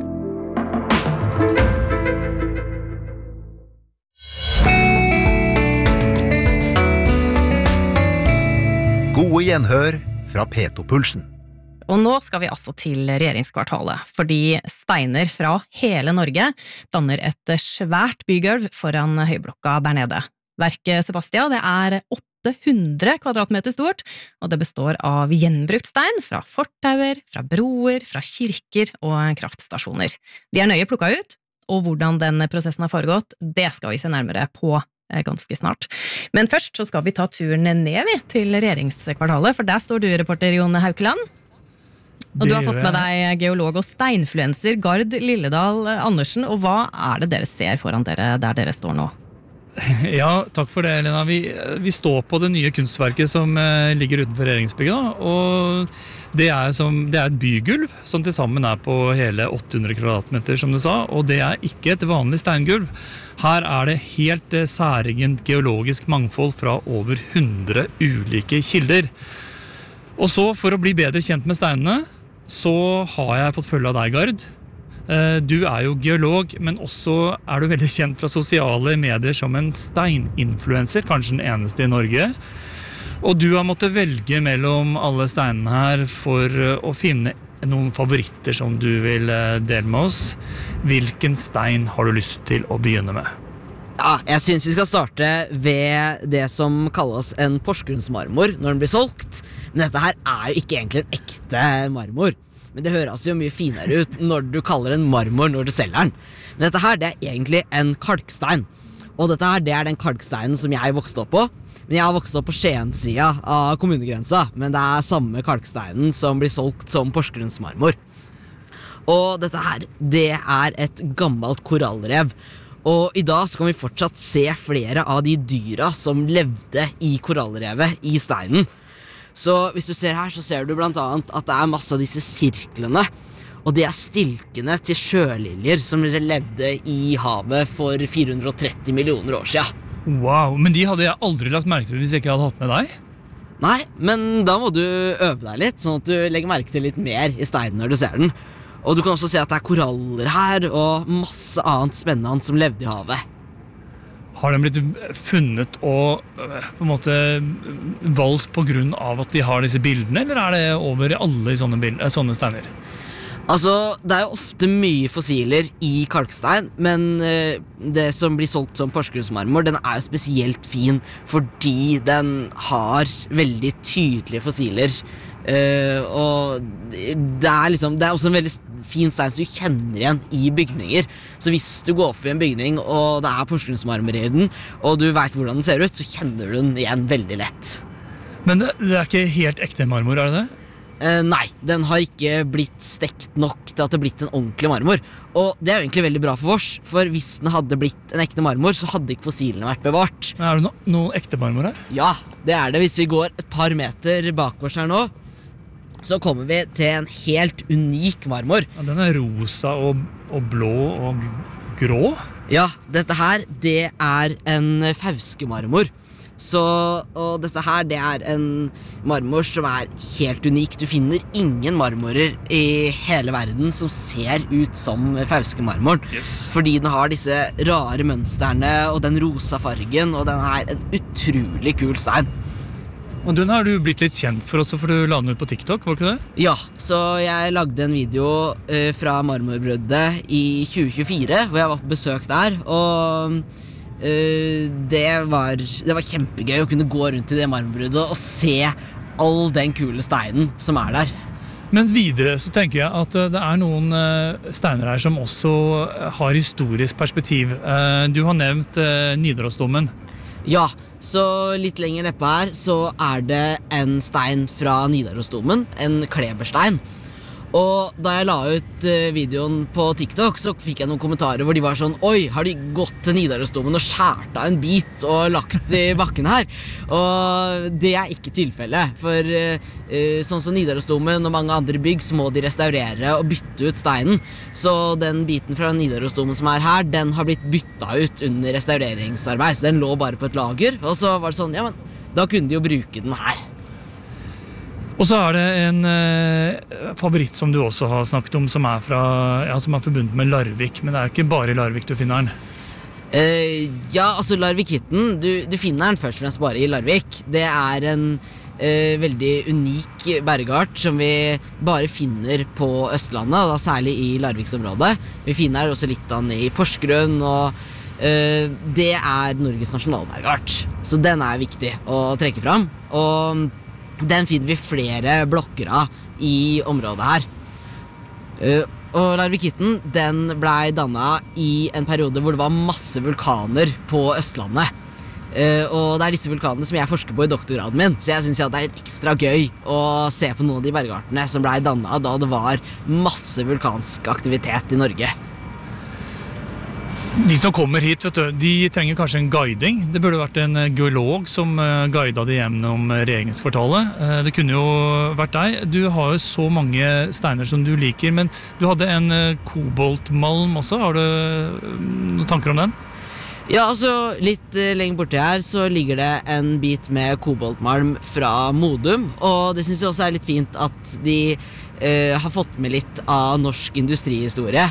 Gode gjenhør fra P to-pulsen. Og nå skal vi altså til regjeringskvartalet, fordi steiner fra hele Norge danner et svært bygulv foran høyblokka der nede. Verket Sebastia, det er åtte hundre kvadratmeter stort, og det består av gjenbrukt stein fra fortauer, fra broer, fra kirker og kraftstasjoner. De er nøye plukket ut, og hvordan den prosessen har foregått, det skal vi se nærmere på ganske snart. Men først så skal vi ta turen ned til regjeringskvartalet, for der står du, reporter Jon Haukeland. Og du har fått med deg geolog og steinfluencer Gard Lilledal Andersen, og hva er det dere ser foran dere der dere står nå? Ja, takk for det, Elena. Vi, vi står på det nye kunstverket som eh, ligger utenfor regjeringsbygget, da, og det er, som, det er et bygulv som til sammen er på hele åtte hundre kvadratmeter, som du sa, og det er ikke et vanlig steingulv. Her er det helt eh, særegent geologisk mangfold fra over hundre ulike kilder. Og så, for å bli bedre kjent med steinene, så har jeg fått følge av deg, Gard. Du er jo geolog, men også er du veldig kjent fra sosiale medier som en steininfluencer, kanskje den eneste i Norge. Og du har måttet velge mellom alle steinene her for å finne noen favoritter som du vil dele med oss. Hvilken stein har du lyst til å begynne med? Ja, jeg synes vi skal starte ved det som kalles en Porsgrunnsmarmor når den blir solgt. Men dette her er jo ikke egentlig en ekte marmor. Men det høres jo mye finere ut når du kaller den marmor når du selger den. Men dette her, det er egentlig en kalkstein. Og dette her, det er den kalksteinen som jeg vokste opp på. Men jeg har vokst opp på Skien-siden av kommunegrensa. Men det er samme kalksteinen som blir solgt som Porsgrunnsmarmor. Og dette her, det er et gammelt korallrev. Og i dag skal vi fortsatt se flere av de dyra som levde i korallrevet i steinen. Så hvis du ser her, så ser du blant annet at det er masse av disse sirklene, og det er stilkene til sjøliljer som levde i havet for fire hundre og tretti millioner år siden. Wow, men de hadde jeg aldri lagt merke til hvis jeg ikke hadde hatt med deg. Nei, men da må du øve deg litt, sånn at du legger merke til litt mer i steinen når du ser den. Og du kan også se at det er koraller her, og masse annet spennende som levde i havet. Har den blitt funnet og på en måte valgt på grunn av at de har disse bildene, eller er det over i alle sånne, bilder, sånne steiner? Altså, det er jo ofte mye fossiler i kalkstein, men det som blir solgt som Porsgrunnsmarmor, den er jo spesielt fin fordi den har veldig tydelige fossiler. Uh, og det er liksom det er også en veldig fin stein som du kjenner igjen i bygninger. Så hvis du går for en bygning og det er Porsgrunnsmarmor i den, og du vet hvordan den ser ut, så kjenner du den igjen veldig lett. Men det, det er ikke helt ekte marmor, er det det? Uh, nei, den har ikke blitt stekt nok til at det har blitt en ordentlig marmor. Og det er jo egentlig veldig bra for oss, for hvis den hadde blitt en ekte marmor, så hadde ikke fossilene vært bevart. Er det no, noe ekte marmor her? Ja, det er det. Hvis vi går et par meter bak oss her nå, så kommer vi til en helt unik marmor. Ja, den er rosa og, og blå og grå. Ja, dette her, det er en Fauske-marmor. Så, og dette her, det er en marmor som er helt unik. Du finner ingen marmorer i hele verden som ser ut som Fauske-marmoren. Yes. Fordi den har disse rare mønsterne og den rosa fargen, og den er en utrolig kul stein. Og den har du blitt litt kjent for også, for du la den ut på TikTok, var det ikke det? Ja, så jeg lagde en video uh, fra Marmorbruddet i tjue tjuefire, hvor jeg var på besøk der, og uh, det, var, det var kjempegøy å kunne gå rundt i det marmorbruddet og se all den kule steinen som er der. Men videre så tenker jeg at det er noen uh, steiner her som også har historisk perspektiv. Uh, du har nevnt uh, Nidarosdomen. Ja, så litt lenger nedpå her så er det en stein fra Nidarosdomen, en kleberstein. Og da jeg la ut videoen på TikTok, så fikk jeg noen kommentarer hvor de var sånn, oi, har de gått til Nidarosdomen og skjært av en bit og lagt i bakken her? Og det er ikke tilfellet, for uh, sånn som Nidarosdomen og mange andre bygg, så må de restaurere og bytte ut steinen. Så den biten fra Nidarosdomen som er her, den har blitt bytta ut under restaureringsarbeid, så den lå bare på et lager, og så var det sånn, ja, men da kunne de jo bruke den her. Og så er det en eh, favoritt som du også har snakket om, som er, fra, ja, som er forbundet med Larvik, men det er ikke bare i Larvik du finner den. Uh, ja, altså Larvik-hitten, du, du finner den først og fremst bare i Larvik. Det er en uh, veldig unik bergart som vi bare finner på Østlandet, og da særlig i Larviksområdet. Vi finner også litt av den i Porsgrunn, og uh, det er Norges nasjonalbergart. Så den er viktig å trekke fram, og den finner vi flere blokker av i området her. Uh, og Larvik-hitten, den ble dannet i en periode hvor det var masse vulkaner på Østlandet. Uh, og det er disse vulkanene som jeg forsker på i doktorgraden min, så jeg synes ja, det er litt ekstra gøy å se på noen av de bergartene som ble dannet da det var masse vulkansk aktivitet i Norge. De som kommer hit, vet du, de trenger kanskje en guiding. Det burde vært en geolog som guidet de gjennom regjeringskvartalet. Det kunne jo vært deg. Du har jo så mange steiner som du liker, men du hadde en koboltmalm også. Har du noen tanker om den? Ja, altså litt lenger borte her så ligger det en bit med koboltmalm fra Modum, og det synes jeg også er litt fint at de uh, har fått med litt av norsk industrihistorie,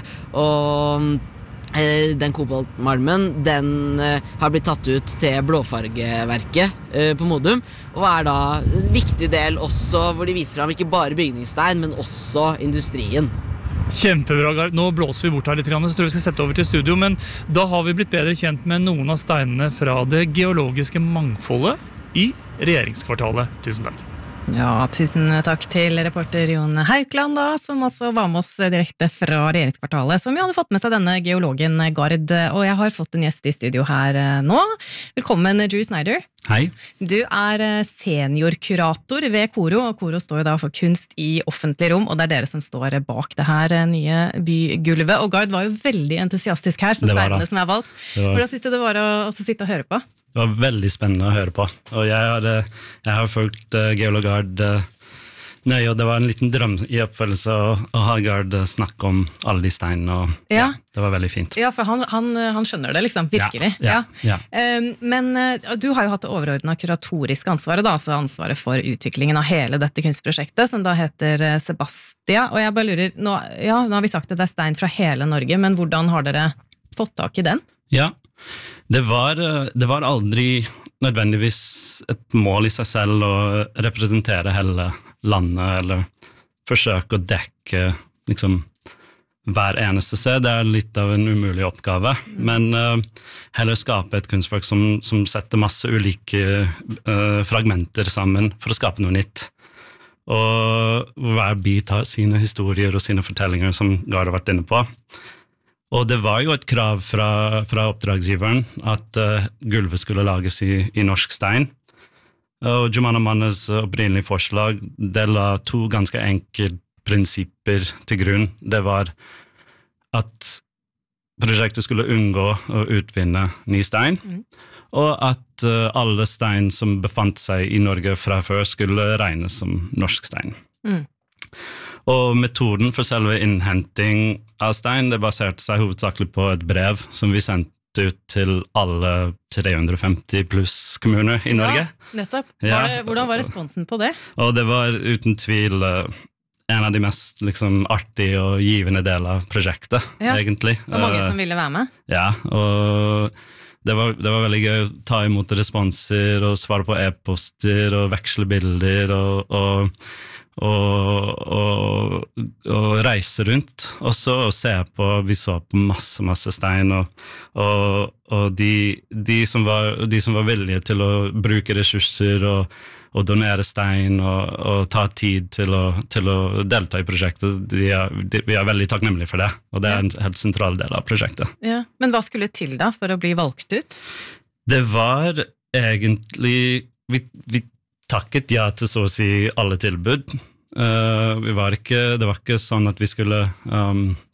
og den koboltmalmen, den uh, har blitt tatt ut til blåfargeverket uh, på Modum, og er da en viktig del også hvor de viser fram ikke bare bygningsstein, men også industrien. Kjempebra, Gard. Nå blåser vi bort her litt, så tror jeg vi skal sette over til studio, men da har vi blitt bedre kjent med noen av steinene fra det geologiske mangfoldet i regjeringskvartalet. Tusen takk. Ja, tusen takk til reporter Jon Haukland da, som altså var med oss direkte fra regjeringskvartalet, som jo hadde fått med seg denne geologen Gard, og jeg har fått en gjest i studio her nå. Velkommen, Drew Snyder. Hei. Du er seniorkurator ved Koro, og Koro står jo da for kunst i offentlig rom, og det er dere som står bak det her nye bygulvet, og Gard var jo veldig entusiastisk her for steinene som er valgt. Hvordan synes du det var å også sitte og høre på? Det var veldig spennende å høre på, og jeg har, jeg har fulgt uh, Geolog Gard uh, nøye, og det var en liten drøm i oppfølgelse å, å ha Gard uh, snakke om alle de steinene, og ja. Ja, det var veldig fint. Ja, for han, han, han skjønner det liksom, virkelig. Ja, ja, ja. Um, men uh, du har jo hatt det overordnede kuratoriske ansvaret da, altså ansvaret for utviklingen av hele dette kunstprosjektet, som da heter uh, Sebastia, og jeg bare lurer, nå, ja, nå har vi sagt at det er stein fra hele Norge, men hvordan har dere fått tak i den? Ja, Det var, det var aldri nødvendigvis et mål i seg selv å representere hele landet, eller forsøke å dekke liksom, hver eneste sted. Det er litt av en umulig oppgave, men uh, heller skape et kunstverk som, som setter masse ulike uh, fragmenter sammen for å skape noe nytt. Og hver bit har sine historier og sine fortellinger, som Gard har vært inne på. Og det var jo et krav fra, fra oppdragsgiveren at uh, gulvet skulle lages i, i norsk stein. Og Jumana Mannes opprinnelige forslag, det la to ganske enkle prinsipper til grunn. Det var at prosjektet skulle unngå å utvinne ny stein, mm. og at uh, alle stein som befant seg i Norge fra før skulle regnes som norsk stein. Mm. Og metoden for selve innhenting av stein, det baserte seg hovedsakelig på et brev som vi sendte ut til alle tre hundre og femti pluss kommuner i Norge. Ja, nettopp. Var det, hvordan var responsen på det? Og det var uten tvil uh, en av de mest liksom, artige og givende deler av prosjektet, ja. Egentlig. Og mange uh, som ville være med? Ja, og det var, det var veldig gøy å ta imot responser og svare på e-poster og veksle bilder og, og Og, og, og reise rundt, og så se på, vi så på masse, masse stein, og, og, og de, de, som var, de som var villige til å bruke ressurser og, og donere stein og, og ta tid til å, til å delta i prosjektet, de er, de, vi er veldig takknemlige for det, og det er en helt sentral del av prosjektet. Ja, men hva skulle til da for å bli valgt ut? Det var egentlig, vi, vi takket ja til så å si alle tilbud, Uh, vi var ikke, det var ikke sånn at vi skulle um,